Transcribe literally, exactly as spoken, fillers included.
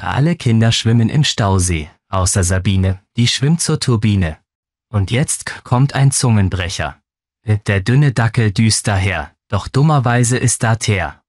Alle Kinder schwimmen im Stausee, außer Sabine, die schwimmt zur Turbine. Und jetzt kommt ein Zungenbrecher. Der dünne Dackel düst daher, doch dummerweise ist da Teer.